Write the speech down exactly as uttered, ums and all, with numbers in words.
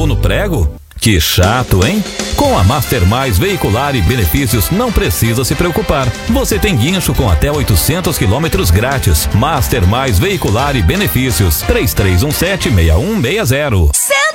travou no prego? Que chato, hein? Com a Master Mais Veicular e Benefícios não precisa se preocupar. Você tem guincho com até oitocentos quilômetros grátis. Master Mais Veicular e Benefícios. três três um sete, seis um seis zero.